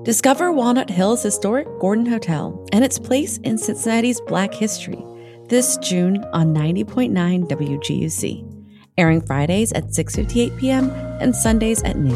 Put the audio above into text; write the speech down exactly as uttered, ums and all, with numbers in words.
Discover Walnut Hill's historic Gordon Hotel and its place in Cincinnati's Black history this June on ninety point nine W G U C, airing Fridays at six fifty-eight p.m. and Sundays at noon.